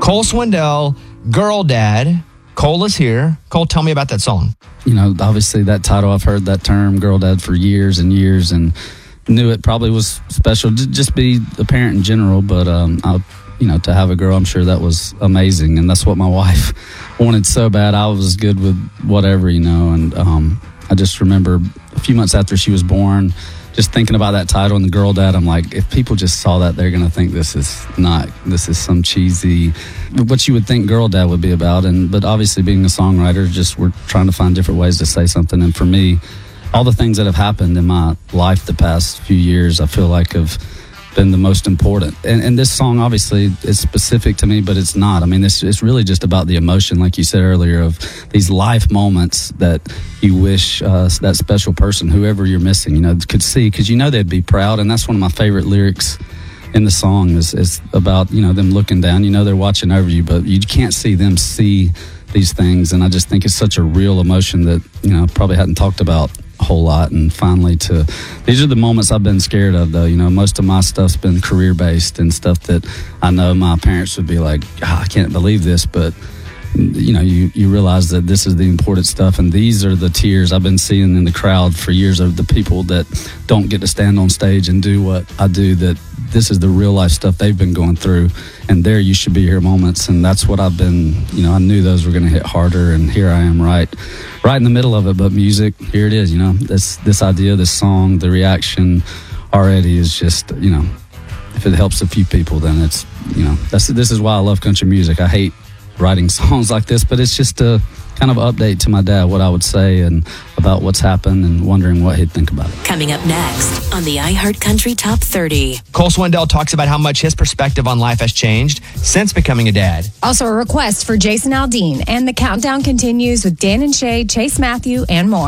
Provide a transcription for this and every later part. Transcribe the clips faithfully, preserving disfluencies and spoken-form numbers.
Cole Swindell, Girl Dad. Cole is here. Cole, tell me about that song. You know, obviously that title, I've heard that term, Girl Dad, for years and years, and knew it probably was special to just be a parent in general, but um, I, you know, to have a girl, I'm sure that was amazing, and that's what my wife wanted so bad. I was good with whatever, you know, and um, I just remember a few months after she was born, just thinking about that title and the Girl Dad. I'm like, if people just saw that, they're going to think this is not, this is some cheesy, what you would think Girl Dad would be about. And but obviously being a songwriter, just we're trying to find different ways to say something. And for me, all the things that have happened in my life the past few years, I feel like have been the most important. And, and this song obviously is specific to me, but it's not. I mean, it's, it's really just about the emotion, like you said earlier, of these life moments that you wish uh, that special person, whoever you're missing, you know, could see, because you know they'd be proud. And that's one of my favorite lyrics in the song is, is about, you know, them looking down. You know, they're watching over you, but you can't see them see these things. And I just think it's such a real emotion that, you know, probably hadn't talked about a whole lot. And finally, to these are the moments I've been scared of, though. You know, most of my stuff's been career based and stuff that I know my parents would be like, oh, I can't believe this, but you know, you, you realize that this is the important stuff, and these are the tears I've been seeing in the crowd for years of the people that don't get to stand on stage and do what I do, that this is the real life stuff they've been going through, and there you should be here moments. And that's what I've been, you know, I knew those were going to hit harder, and here I am right right in the middle of it. But music, here it is, you know, this this idea, this song, the reaction already is just, you know, if it helps a few people, then it's, you know, that's this is why I love country music. I hate writing songs like this, but it's just a kind of update to my dad, what I would say and about what's happened, and wondering what he'd think about it. Coming up next on the iHeartCountry Top thirty. Cole Swindell talks about how much his perspective on life has changed since becoming a dad. Also a request for Jason Aldean, and the countdown continues with Dan and Shay, Chase Matthew, and more.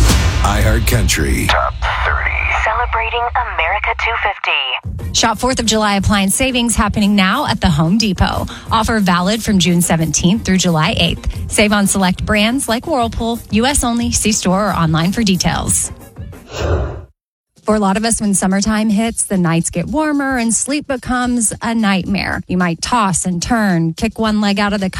iHeartCountry Top thirty. Celebrating America two fifty. Shop fourth of July appliance savings happening now at the Home Depot. Offer valid from June seventeenth through July eighth. Save on select brands like Whirlpool. U S only. See store or online for details. For a lot of us, when summertime hits, the nights get warmer and sleep becomes a nightmare. You might toss and turn, kick one leg out of the